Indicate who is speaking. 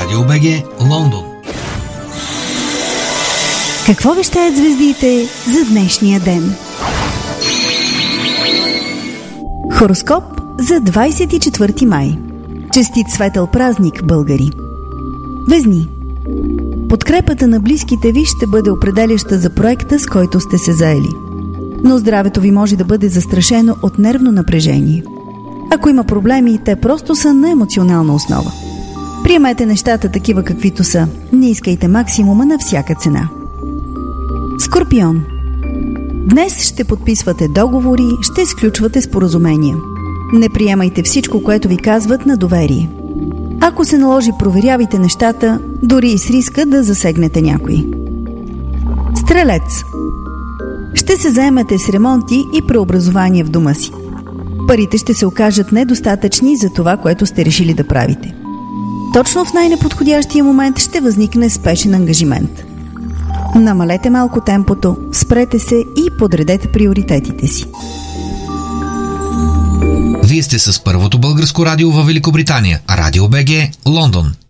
Speaker 1: Радио БГ, Лондон.
Speaker 2: Какво вещаят звездите за днешния ден? Хороскоп за 24 май. Честит светъл празник, българи! Везни. Подкрепата на близките ви ще бъде определяща за проекта, с който сте се заели. Но здравето ви може да бъде застрашено от нервно напрежение. Ако има проблеми, те просто са на емоционална основа. Приемете нещата такива каквито са. Не искайте максимума на всяка цена. Скорпион. Днес ще подписвате договори, ще сключвате споразумения. Не приемайте всичко, което ви казват, на доверие. Ако се наложи, проверявайте нещата, дори и с риска да засегнете някой. Стрелец. Ще се заемете с ремонти и преобразование в дома си. Парите ще се окажат недостатъчни за това, което сте решили да правите. Точно в най-неподходящия момент ще възникне спешен ангажимент. Намалете малко темпото, спрете се и подредете приоритетите си.
Speaker 1: Вие сте с първото българско радио във Великобритания, Радио БГ, Лондон.